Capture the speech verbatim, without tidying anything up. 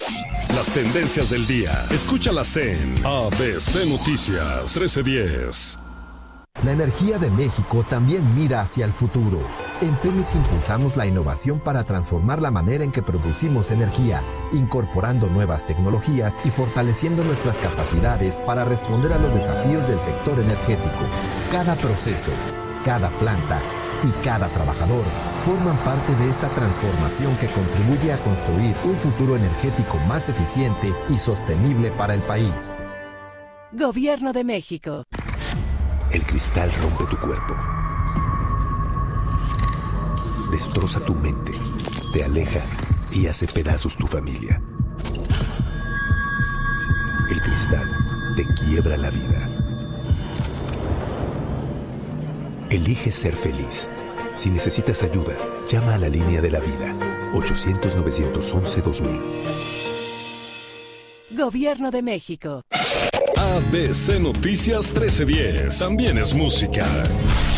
Las tendencias del día. Escúchalas en A B C Noticias trece diez. La energía de México también mira hacia el futuro. En Pemex impulsamos la innovación para transformar la manera en que producimos energía, incorporando nuevas tecnologías y fortaleciendo nuestras capacidades para responder a los desafíos del sector energético. Cada proceso, cada planta y cada trabajador forman parte de esta transformación que contribuye a construir un futuro energético más eficiente y sostenible para el país. Gobierno de México. El cristal rompe tu cuerpo, destroza tu mente, te aleja y hace pedazos tu familia. El cristal te quiebra la vida. Elige ser feliz. Si necesitas ayuda, llama a la línea de la vida, ochocientos, novecientos once, dos mil. Gobierno de México. A B C Noticias trece diez. También es música.